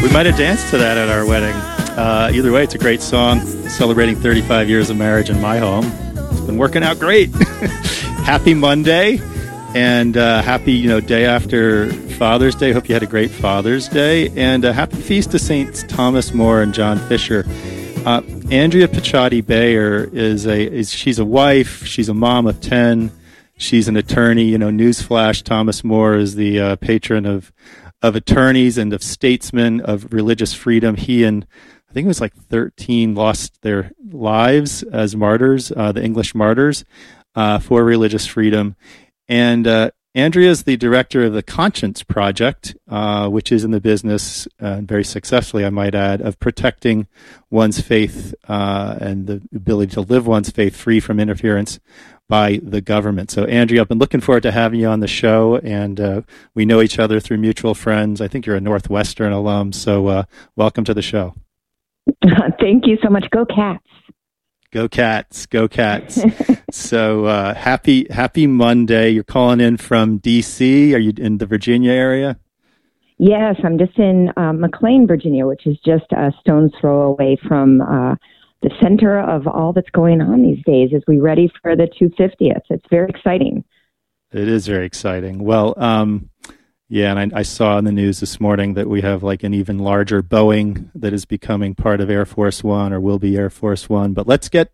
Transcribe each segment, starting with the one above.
We might have danced to that at our wedding. Either way, it's a great song celebrating 35 years of marriage in my home. It's been working out great. Happy Monday, and happy day after Father's Day. Hope you had a great Father's Day, and happy feast to Saints Thomas More and John Fisher. Andrea Picciotti Bayer she's a wife. She's a mom of 10. She's an attorney. Newsflash: Thomas More is the patron of attorneys and of statesmen of religious freedom. He and I think it was like 13 lost their lives as martyrs, the English martyrs for religious freedom. And Andrea is the director of the Conscience Project, which is in the business, very successfully, I might add, of protecting one's faith and the ability to live one's faith free from interference by the government. So, Andrea, I've been looking forward to having you on the show, and we know each other through mutual friends. I think you're a Northwestern alum, so welcome to the show. Thank you so much. Go Cats. Go Cats. Go Cats. So happy Monday. You're calling in from D.C. Are you in the Virginia area? Yes, I'm just in McLean, Virginia, which is just a stone's throw away from the center of all that's going on these days as we ready for the 250th. It's very exciting. It is very exciting. Well, yeah, and I saw in the news this morning that we have like an even larger Boeing that is becoming part of Air Force One, or will be Air Force One. But let's get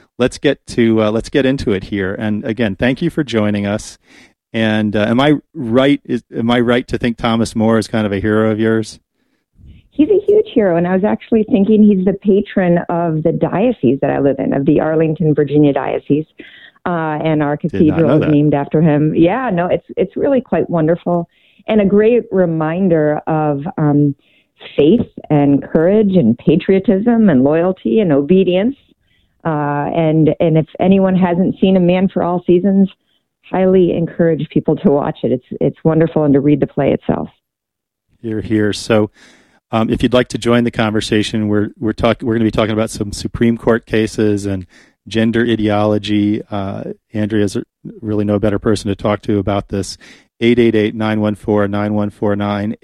into it here. And again, thank you for joining us. And am I right to think Thomas More is kind of a hero of yours? He's a huge hero, and I was actually thinking he's the patron of the diocese that I live in, of the Arlington, Virginia diocese, and our cathedral is named after him. Yeah, no, it's really quite wonderful, and a great reminder of faith and courage and patriotism and loyalty and obedience. And if anyone hasn't seen A Man for All Seasons, highly encourage people to watch it. It's wonderful, and to read the play itself. You're here. So if you'd like to join the conversation, we're going to be talking about some Supreme Court cases and gender ideology. Andrea's really no better person to talk to about this. 888-914-9149,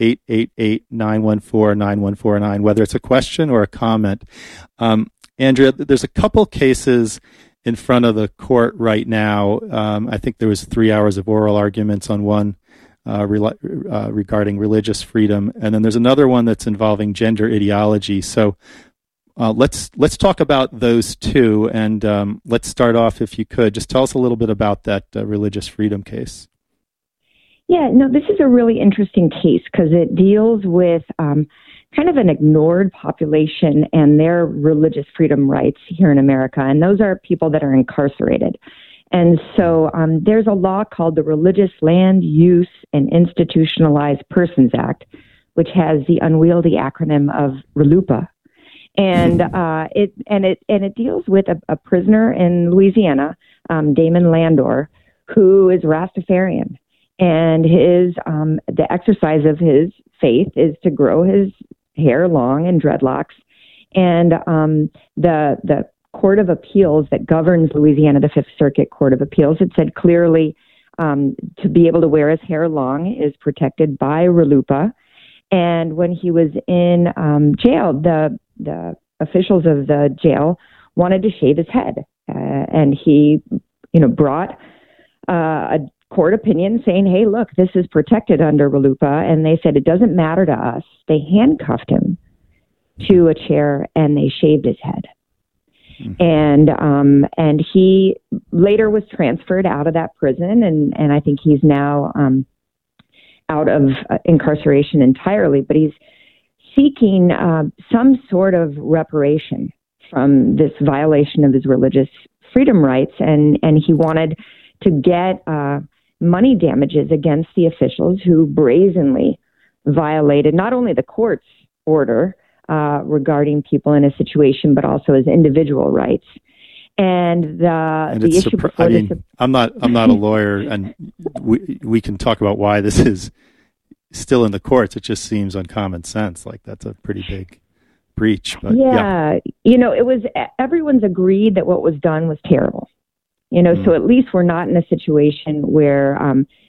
888-914-9149, whether it's a question or a comment. Andrea, there's a couple cases in front of the court right now. I think there was 3 hours of oral arguments on one regarding religious freedom, and then there's another one that's involving gender ideology. So let's talk about those two, and let's start off, if you could, just tell us a little bit about that religious freedom case. Yeah, no, this is a really interesting case because it deals with kind of an ignored population and their religious freedom rights here in America, and those are people that are incarcerated. And so there's a law called the Religious Land Use and Institutionalized Persons Act, which has the unwieldy acronym of RLUIPA. And it deals with a prisoner in Louisiana, Damon Landor, who is Rastafarian. And the exercise of his faith is to grow his hair long and dreadlocks. And the Court of Appeals that governs Louisiana, the Fifth Circuit Court of Appeals, had said clearly to be able to wear his hair long is protected by RLUIPA. And when he was in jail, the officials of the jail wanted to shave his head, and he, brought a court opinion saying, hey, look, this is protected under RLUIPA. And they said, it doesn't matter to us. They handcuffed him to a chair and they shaved his head. Mm-hmm. And he later was transferred out of that prison. And I think he's now out of incarceration entirely, but he's seeking some sort of reparation from this violation of his religious freedom rights. And he wanted to get money damages against the officials who brazenly violated not only the court's order regarding people in a situation, but also his individual rights. And the issue before I'm not a lawyer, and we can talk about why this is still in the courts. It just seems uncommon sense. Like that's a pretty big breach. But yeah. It was, everyone's agreed that what was done was terrible. So at least we're not in a situation where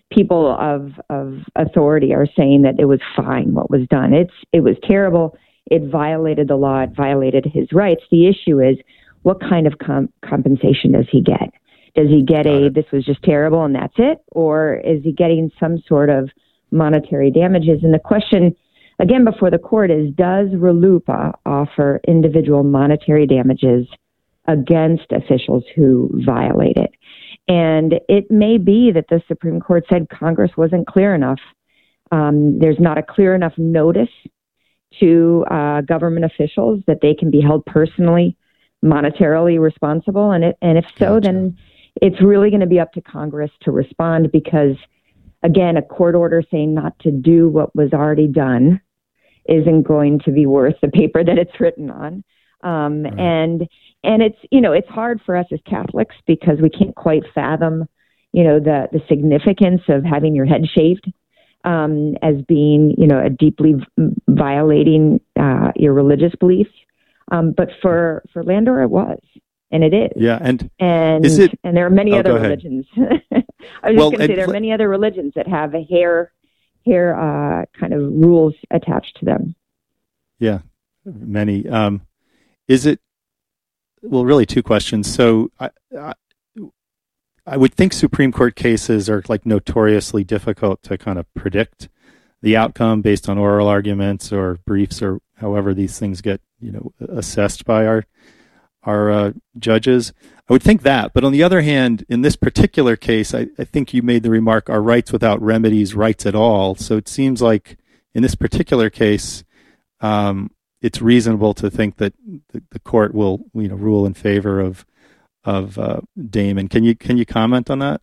people of authority are saying that it was fine what was done. It was terrible. It violated the law. It violated his rights. The issue is, what kind of compensation does he get? Does he get this was just terrible and that's it? Or is he getting some sort of monetary damages? And the question, again, before the court is, does RLUIPA offer individual monetary damages against officials who violate it? And it may be that the Supreme Court said Congress wasn't clear enough. There's not a clear enough notice to government officials that they can be held personally, monetarily responsible. And if so, then it's really going to be up to Congress to respond, because, again, a court order saying not to do what was already done isn't going to be worth the paper that it's written on. And it's, it's hard for us as Catholics because we can't quite fathom, the significance of having your head shaved as being, a deeply violating your religious beliefs. But for Landor, it was, and it is. Yeah, and there are many other religions. I was just going to say there are many other religions that have a hair kind of rules attached to them. Yeah, many. Is it? Well, really, two questions. So, I would think Supreme Court cases are like notoriously difficult to kind of predict the outcome based on oral arguments or briefs or however these things get, assessed by our judges. I would think that. But on the other hand, in this particular case, I think you made the remark, are rights without remedies rights at all? So it seems like in this particular case, it's reasonable to think that the court will, rule in favor of Damon. Can you comment on that?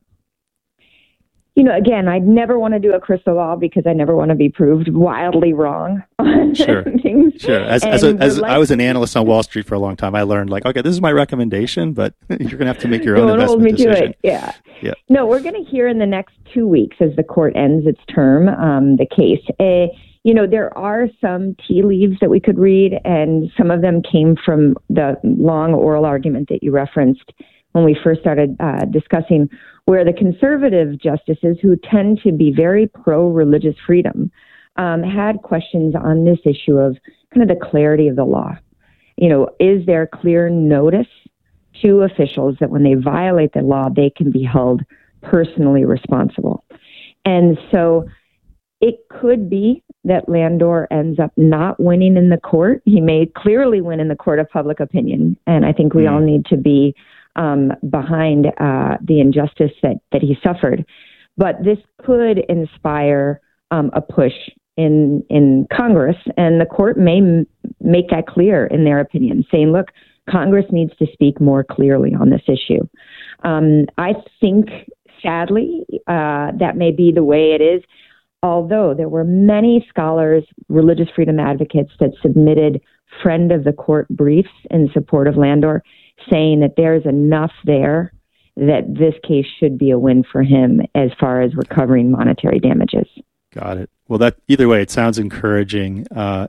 Again, I'd never want to do a crystal ball because I never want to be proved wildly wrong on things. Sure. As I was an analyst on Wall Street for a long time, I learned okay, this is my recommendation, but you're going to have to make your own investment decision. Hold me to it. Yeah. No, we're going to hear in the next 2 weeks as the court ends its term, the case. There are some tea leaves that we could read, and some of them came from the long oral argument that you referenced when we first started discussing, where the conservative justices, who tend to be very pro-religious freedom, had questions on this issue of kind of the clarity of the law. Is there clear notice to officials that when they violate the law, they can be held personally responsible? And so it could be that Landor ends up not winning in the court. He may clearly win in the court of public opinion, and I think we all need to be behind the injustice that he suffered. But this could inspire a push in Congress, and the court may make that clear in their opinion, saying, look, Congress needs to speak more clearly on this issue. I think, sadly, that may be the way it is, although there were many scholars, religious freedom advocates that submitted friend of the court briefs in support of Landor, saying that there's enough there that this case should be a win for him as far as recovering monetary damages. Got it. Well, either way, it sounds encouraging.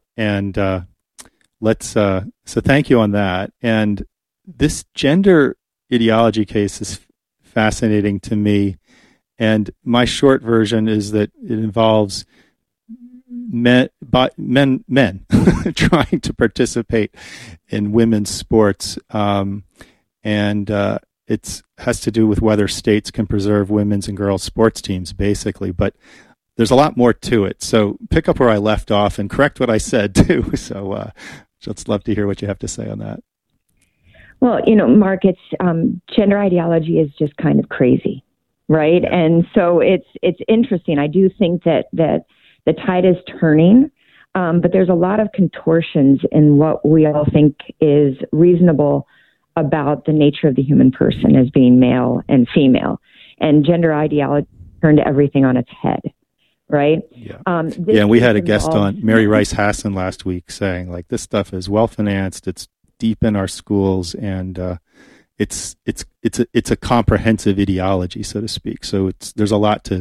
So thank you on that. And this gender ideology case is fascinating to me. And my short version is that it involves men trying to participate in women's sports. It has to do with whether states can preserve women's and girls' sports teams, basically. But there's a lot more to it. So pick up where I left off and correct what I said, too. So just love to hear what you have to say on that. Well, Mark, it's gender ideology is just kind of crazy, right? Yeah. And so it's interesting. I do think that the tide is turning, but there's a lot of contortions in what we all think is reasonable about the nature of the human person as being male and female. And gender ideology turned everything on its head, right? Yeah. And we had a guest on, Mary Rice Hassan, last week saying, this stuff is well-financed, it's deep in our schools, and it's a comprehensive ideology, so to speak. So there's a lot to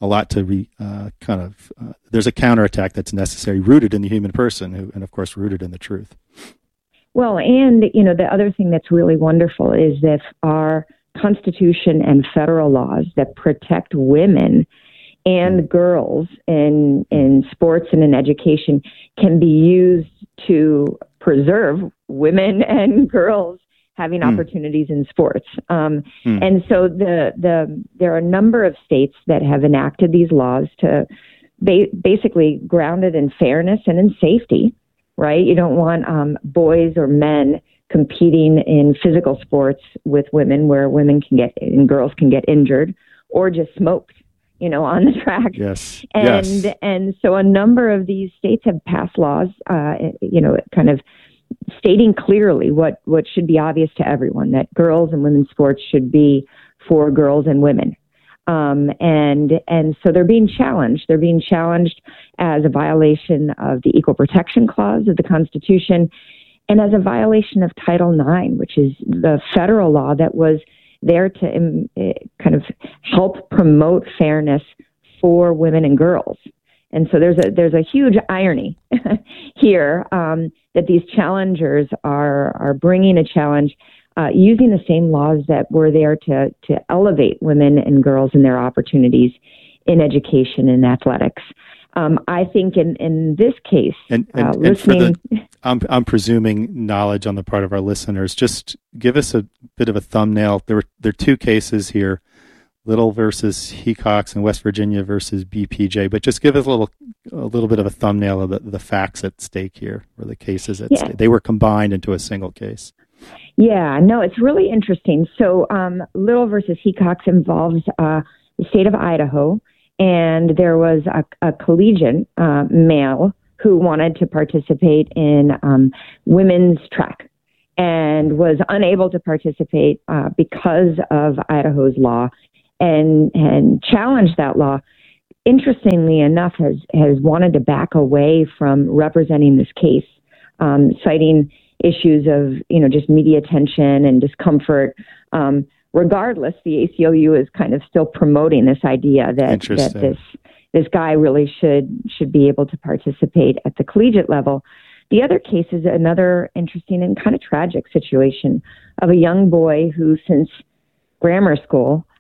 there's a counterattack that's necessary, rooted in the human person, and of course rooted in the truth. Well, and the other thing that's really wonderful is that our Constitution and federal laws that protect women and girls in sports and in education can be used to preserve women and girls having opportunities in sports. And so there are a number of states that have enacted these laws to basically grounded in fairness and in safety, right? You don't want boys or men competing in physical sports with women where women can get and girls can get injured or just smoked, on the track. Yes. And so a number of these states have passed laws, kind of stating clearly what should be obvious to everyone, that girls and women's sports should be for girls and women. And so they're being challenged. They're being challenged as a violation of the Equal Protection Clause of the Constitution and as a violation of Title IX, which is the federal law that was there to kind of help promote fairness for women and girls. And so there's a huge irony here that these challengers are bringing a challenge using the same laws that were there to elevate women and girls and their opportunities in education and athletics. I think in this case, listening. I'm presuming knowledge on the part of our listeners. Just give us a bit of a thumbnail. There are two cases here: Little versus Hecox and West Virginia versus BPJ. But just give us a little bit of a thumbnail of the facts at stake here, or the cases at stake. They were combined into a single case. Yeah, no, it's really interesting. So Little versus Hecox involves the state of Idaho, and there was a collegiate male who wanted to participate in women's track and was unable to participate because of Idaho's law and challenged that law. Interestingly enough, has wanted to back away from representing this case, citing issues of, just media attention and discomfort. Regardless, the ACLU is kind of still promoting this idea that this guy really should be able to participate at the collegiate level. The other case is another interesting and kind of tragic situation of a young boy who, since grammar school,